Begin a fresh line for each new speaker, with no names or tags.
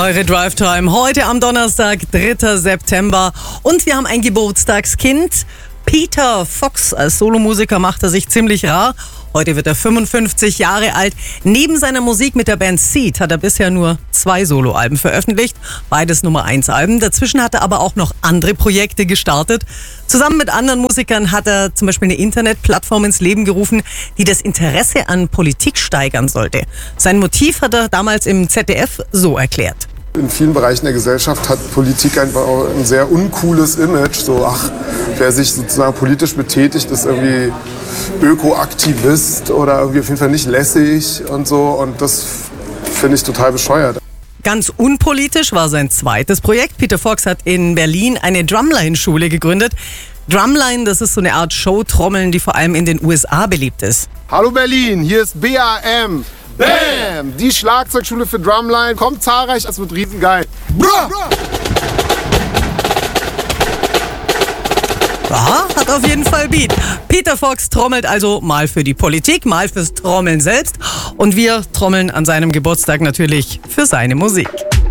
Eure Drive Time heute am Donnerstag, 3. September. Und wir haben ein Geburtstagskind. Peter Fox als Solomusiker macht er sich ziemlich rar. Heute wird er 55 Jahre alt. Neben seiner Musik mit der Band Seed hat er bisher nur 2 Soloalben veröffentlicht. Beides Nummer-1-Alben. Dazwischen hat er aber auch noch andere Projekte gestartet. Zusammen mit anderen Musikern hat er zum Beispiel eine Internetplattform ins Leben gerufen, die das Interesse an Politik steigern sollte. Sein Motiv hat er damals im ZDF so erklärt.
In vielen Bereichen der Gesellschaft hat Politik einfach auch ein sehr uncooles Image. So, wer sich sozusagen politisch betätigt, ist irgendwie Ökoaktivist oder irgendwie auf jeden Fall nicht lässig und so. Und das finde ich total bescheuert.
Ganz unpolitisch war sein zweites Projekt. Peter Fox hat in Berlin eine Drumline-Schule gegründet. Drumline, das ist so eine Art Showtrommeln, die vor allem in den USA beliebt ist.
Hallo Berlin, hier ist BAM. Bam! Die Schlagzeugschule für Drumline kommt zahlreich, es wird riesengeil.
Aha, hat auf jeden Fall Beat. Peter Fox trommelt also mal für die Politik, mal fürs Trommeln selbst. Und wir trommeln an seinem Geburtstag natürlich für seine Musik.